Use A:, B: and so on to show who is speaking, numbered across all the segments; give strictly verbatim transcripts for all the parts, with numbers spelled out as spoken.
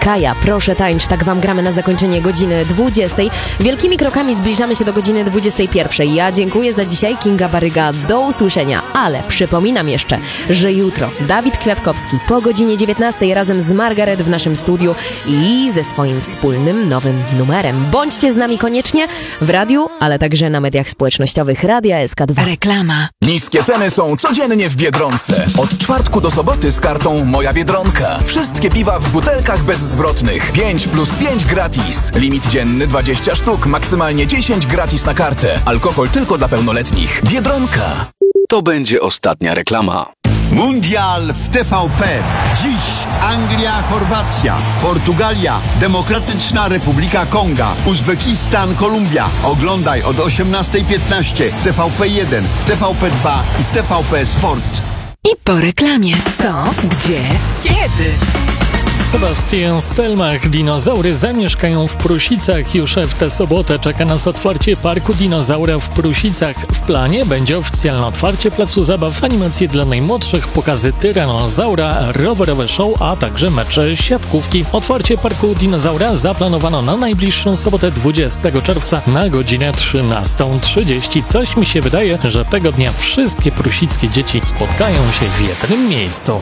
A: Kaja, proszę tańcz, tak wam gramy na zakończenie godziny dwudziestej. Wielkimi krokami zbliżamy się do godziny dwudziestej pierwszej. Ja dziękuję za dzisiaj, Kinga Baryga, do usłyszenia, ale przypominam jeszcze, że jutro Dawid Kwiatkowski po godzinie dziewiętnastej razem z Margaret w naszym studiu i ze swoim wspólnym nowym numerem. Bądźcie z nami koniecznie w radiu, ale także na mediach społecznościowych Radia S K dwa.
B: Reklama.
C: Niskie ceny są codziennie w Biedronce. Od czwartku do soboty z kartą Moja Biedronka. Wszystkie piwa w butelkach bezzwrotnych. pięć plus pięć gratis. Limit dzienny dwadzieścia sztuk, maksymalnie dziesięć gratis na kartę. Alkohol tylko dla pełnoletnich. Biedronka.
D: To będzie ostatnia reklama.
E: Mundial w T V P. Dziś Anglia, Chorwacja, Portugalia, Demokratyczna Republika Konga, Uzbekistan, Kolumbia. Oglądaj od osiemnastej piętnaście w T V P jeden, w T V P dwa i w T V P Sport.
B: I po reklamie. Co? Gdzie? Kiedy?
F: Sebastian Stelmach. Dinozaury zamieszkają w Prusicach. Już w tę sobotę czeka nas otwarcie Parku Dinozaura w Prusicach. W planie będzie oficjalne otwarcie placu zabaw, animacje dla najmłodszych, pokazy tyranozaura, rowerowe show, a także mecze siatkówki. Otwarcie Parku Dinozaura zaplanowano na najbliższą sobotę dwudziestego czerwca na godzinę trzynastą trzydzieści. Coś mi się wydaje, że tego dnia wszystkie prusickie dzieci spotkają się w jednym miejscu.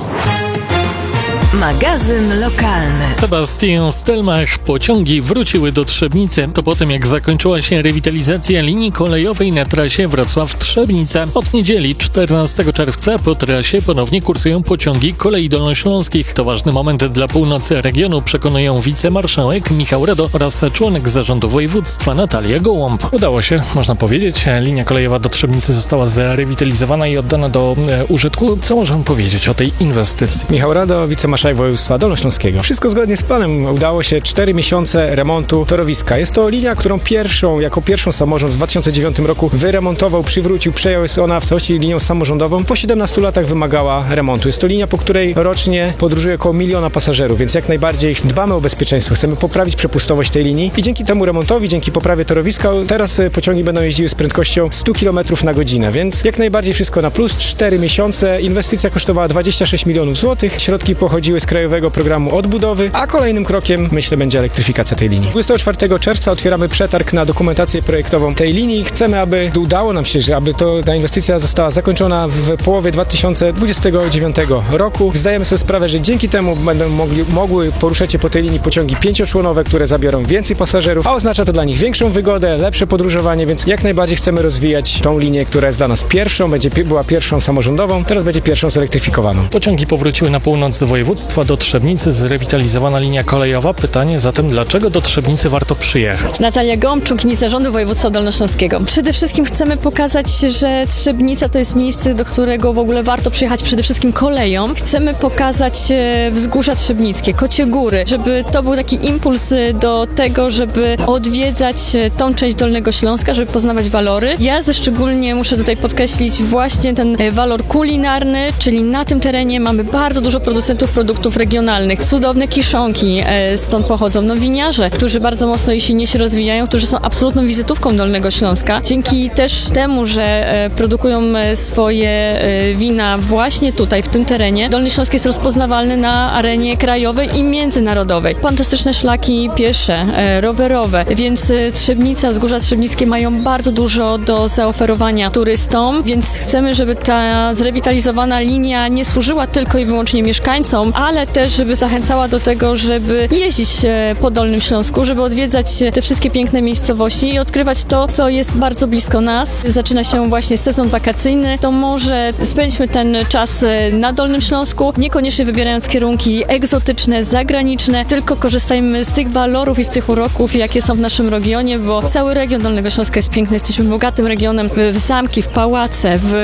B: Magazyn lokalny.
F: Sebastian Stelmach. Pociągi wróciły do Trzebnicy. To po tym, jak zakończyła się rewitalizacja linii kolejowej na trasie Wrocław-Trzebnica. Od niedzieli czternastego czerwca po trasie ponownie kursują pociągi kolei dolnośląskich. To ważny moment dla północy regionu, przekonują wicemarszałek Michał Redo oraz członek zarządu województwa Natalia Gołąb. Udało się, można powiedzieć. Linia kolejowa do Trzebnicy została zrewitalizowana i oddana do e, użytku. Co możemy powiedzieć o tej inwestycji?
G: Michał Redo, wicemarszałek województwa dolnośląskiego. Wszystko zgodnie z planem. Udało się cztery miesiące remontu torowiska. Jest to linia, którą pierwszą, jako pierwszą samorząd w dwa tysiące dziewiątym roku wyremontował, przywrócił, przejął. Jest ona w całości linią samorządową. Po siedemnastu latach wymagała remontu. Jest to linia, po której rocznie podróżuje około miliona pasażerów, więc jak najbardziej dbamy o bezpieczeństwo. Chcemy poprawić przepustowość tej linii i dzięki temu remontowi, dzięki poprawie torowiska, teraz pociągi będą jeździły z prędkością sto kilometrów na godzinę, więc jak najbardziej wszystko na plus. cztery miesiące. Inwestycja kosztowała dwadzieścia sześć milionów złotych. Środki pochodziły z Krajowego Programu Odbudowy, a kolejnym krokiem, myślę, będzie elektryfikacja tej linii. dwudziestego czwartego czerwca otwieramy przetarg na dokumentację projektową tej linii. Chcemy, aby udało nam się, aby to, ta inwestycja została zakończona w połowie dwa tysiące dwudziestego dziewiątego roku. Zdajemy sobie sprawę, że dzięki temu będą mogli, mogły poruszać się po tej linii pociągi pięcioczłonowe, które zabiorą więcej pasażerów, a oznacza to dla nich większą wygodę, lepsze podróżowanie, więc jak najbardziej chcemy rozwijać tą linię, która jest dla nas pierwszą, będzie była pierwszą samorządową, teraz będzie pierwszą zelektryfikowaną.
F: Pociągi powróciły na północ województwa. Do Trzebnicy zrewitalizowana linia kolejowa. Pytanie zatem, dlaczego do Trzebnicy warto przyjechać?
H: Natalia Gołąb, członkini zarządu województwa dolnośląskiego. Przede wszystkim chcemy pokazać, że Trzebnica to jest miejsce, do którego w ogóle warto przyjechać przede wszystkim koleją. Chcemy pokazać wzgórza trzebnickie, Kocie Góry, żeby to był taki impuls do tego, żeby odwiedzać tą część Dolnego Śląska, żeby poznawać walory. Ja ze szczególnie muszę tutaj podkreślić właśnie ten walor kulinarny, czyli na tym terenie mamy bardzo dużo producentów produktów regionalnych. Cudowne kiszonki e, stąd pochodzą. No winiarze, którzy bardzo mocno i silnie się rozwijają, którzy są absolutną wizytówką Dolnego Śląska. Dzięki też temu, że e, produkują swoje e, wina właśnie tutaj, w tym terenie, Dolny Śląsk jest rozpoznawalny na arenie krajowej i międzynarodowej. Fantastyczne szlaki piesze, e, rowerowe, więc e, Trzebnica, wzgórza trzebnickie mają bardzo dużo do zaoferowania turystom, więc chcemy, żeby ta zrewitalizowana linia nie służyła tylko i wyłącznie mieszkańcom, ale też, żeby zachęcała do tego, żeby jeździć po Dolnym Śląsku, żeby odwiedzać te wszystkie piękne miejscowości i odkrywać to, co jest bardzo blisko nas. Zaczyna się właśnie sezon wakacyjny, to może spędźmy ten czas na Dolnym Śląsku, niekoniecznie wybierając kierunki egzotyczne, zagraniczne, tylko korzystajmy z tych walorów i z tych uroków, jakie są w naszym regionie, bo cały region Dolnego Śląska jest piękny, jesteśmy bogatym regionem w zamki, w pałace, w